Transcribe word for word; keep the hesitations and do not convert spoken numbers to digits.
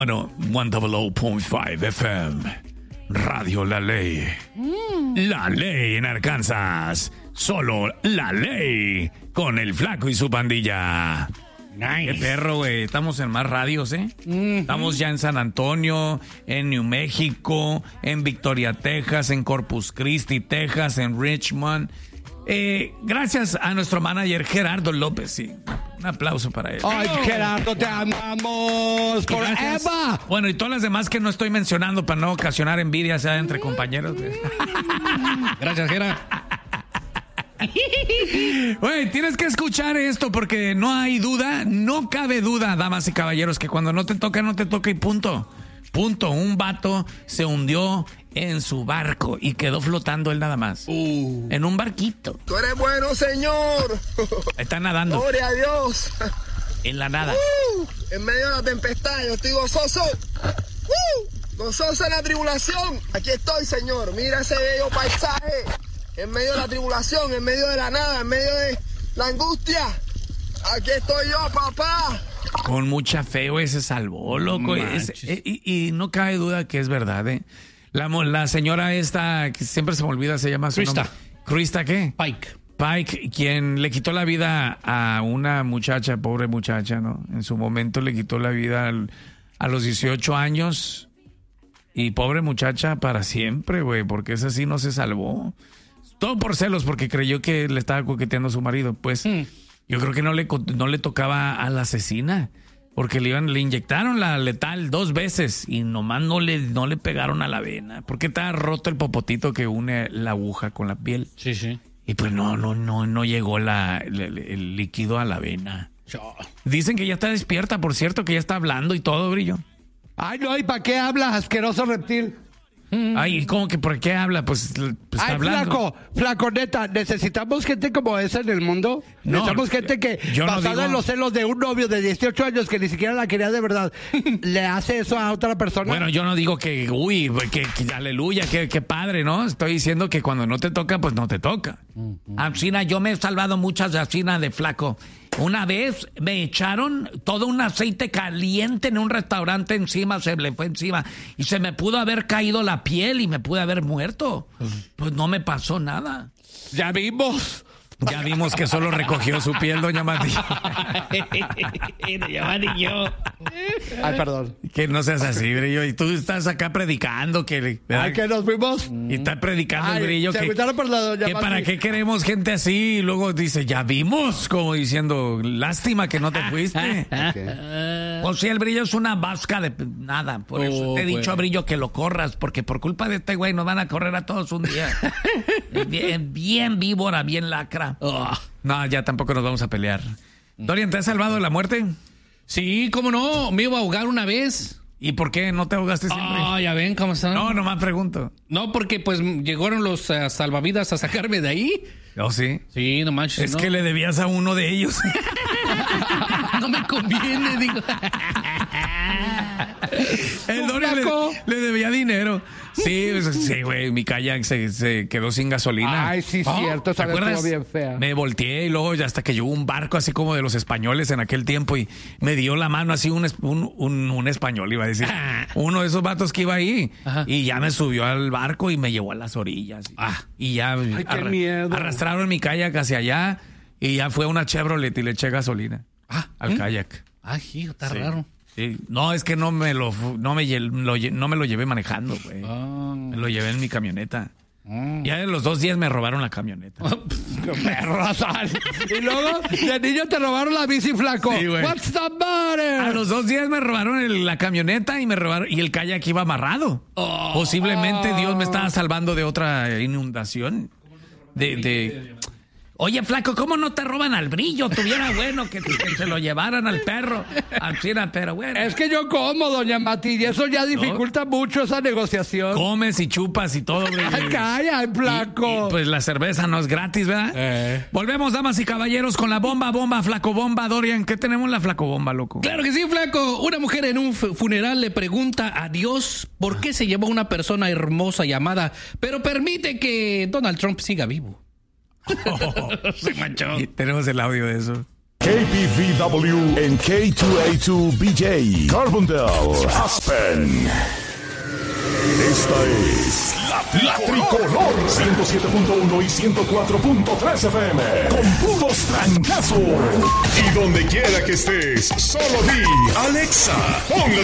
Bueno, ciento cinco punto cinco F M, Radio La Ley. Mm. La Ley en Arkansas. Solo La Ley con el Flaco y su pandilla. Nice. Qué perro, güey. Estamos en más radios, ¿eh? Mm-hmm. Estamos ya en San Antonio, en New México, en Victoria, Texas, en Corpus Christi, Texas, en Richmond. Eh, gracias a nuestro manager Gerardo López, sí. Un aplauso para él. Ay, Gerardo, te amamos forever. Bueno, y todas las demás que no estoy mencionando para no ocasionar envidia, sea entre compañeros. Gracias, Gerardo. Güey, tienes que escuchar esto porque no hay duda, no cabe duda, damas y caballeros, que cuando no te toca, no te toca y punto. Punto. Un vato se hundió en su barco y quedó flotando él nada más. Uh. En un barquito. Tú eres bueno, Señor. Está nadando. Gloria a Dios. En la nada. Uh, en medio de la tempestad, yo estoy gozoso. Uh, gozoso en la tribulación. Aquí estoy, Señor. Mira ese bello paisaje. En medio de la tribulación, en medio de la nada, en medio de la angustia. Aquí estoy yo, papá. Con mucha fe, güey, se salvó, loco. Es, eh, y, y no cabe duda que es verdad, ¿eh? La, la señora esta, que siempre se me olvida, se llama su Krista. nombre. ¿Krista qué? Pike. Pike, quien le quitó la vida a una muchacha, pobre muchacha, ¿no? En su momento le quitó la vida al, a los dieciocho años. Y pobre muchacha para siempre, güey, porque esa sí no se salvó. Todo por celos, porque creyó que le estaba coqueteando a su marido. Pues mm. yo creo que no le, no le tocaba a la asesina, porque le, iban, le inyectaron la letal dos veces y nomás no le, no le pegaron a la vena, porque está roto el popotito que une la aguja con la piel. Sí, sí. Y pues no, no, no, no llegó la, el, el líquido a la vena. Dicen que ya está despierta, por cierto, que ya está hablando y todo, Brillo. Ay, no, ¿y para qué hablas, asqueroso reptil? Ay, ¿cómo que por qué habla? Pues, pues está Ay, hablando. flaco, flaco, neta, ¿necesitamos gente como esa en el mundo? No, necesitamos gente que, yo no basada digo... en los celos de un novio de dieciocho años que ni siquiera la quería de verdad, le hace eso a otra persona. Bueno, yo no digo que, uy, que, que aleluya, que, que padre, ¿no? Estoy diciendo que cuando no te toca, pues no te toca. Uh-huh. Asina, yo me he salvado muchas de Asina de flaco. Una vez me echaron todo un aceite caliente en un restaurante encima, se le fue encima y se me pudo haber caído la piel y me pude haber muerto. Pues no me pasó nada. Ya vimos. Ya vimos que solo recogió su piel, doña Mati. Doña Mati, yo. Ay, perdón. Que no seas así, Brillo. Y tú estás acá predicando que... ¿verdad? Ay, que nos fuimos. Y está predicando, Ay, Brillo. Se que, agüitaron por la doña que Mati. para qué queremos gente así. Y luego dice, ya vimos. Como diciendo, lástima que no te fuiste. Okay. O sea, el Brillo es una vasca de nada. Por eso oh, te he dicho, bueno. Brillo, que lo corras. Porque por culpa de este güey nos van a correr a todos un día. bien, bien víbora, bien lacra. Oh. No, ya tampoco nos vamos a pelear. Dorian, ¿te has salvado de la muerte? Sí, cómo no, me iba a ahogar una vez. ¿Y por qué no te ahogaste siempre? Ah, oh, ya ven cómo están. No, nomás pregunto. No, porque pues llegaron los uh, salvavidas a sacarme de ahí. ¿Oh, sí? Sí, no manches. Es ¿no? que le debías a uno de ellos. No me conviene, digo. El Dorian le, le debía dinero. Sí, sí, güey, mi kayak se, se quedó sin gasolina. Ay, sí, oh, cierto, ¿te acuerdas? Bien fea. Me volteé y luego ya hasta que llegó un barco así como de los españoles en aquel tiempo y me dio la mano así un, un, un, un español, iba a decir. Uno de esos vatos que iba ahí. Ajá. Y ya me subió al barco y me llevó a las orillas. Y, ah, y ya Ay, arra- qué miedo. arrastraron mi kayak hacia allá y ya fue una Chevrolet y le eché gasolina ah, al ¿eh? kayak. Ay, hijo, está sí. raro. Sí. No, es que no me lo no me, lo, no me lo llevé manejando, güey. Oh. Me lo llevé en mi camioneta. Oh. Ya en los dos días me robaron la camioneta. Y luego, de niño te robaron la bici, flaco. Sí, What's the matter? A los dos días me robaron el, la camioneta y me robaron y el kayak iba amarrado. Oh. Posiblemente oh. Dios me estaba salvando de otra inundación. De, de... Oye, flaco, ¿cómo no te roban al Brillo? Tuviera bueno que, que se lo llevaran al perro. Al China, pero bueno. Es que yo como, doña Mati, y eso ya dificulta ¿no? mucho esa negociación. Comes y chupas y todo, Brillo. Ay, calla, flaco. Y, y, pues la cerveza no es gratis, ¿verdad? Eh. Volvemos, damas y caballeros, con la bomba, bomba, flaco bomba. Dorian, ¿qué tenemos en la flaco bomba, loco? Claro que sí, flaco. Una mujer en un funeral le pregunta a Dios por qué se llevó a una persona hermosa y amada, pero permite que Donald Trump siga vivo. Oh, se manchó. Y tenemos el audio de eso. K P V W en K dos A dos B J, Carbondale, Aspen. Esta es la, la Tricolor ciento siete punto uno y ciento cuatro punto tres F M con puros trancazos. Y donde quiera que estés, solo di Alexa, pon la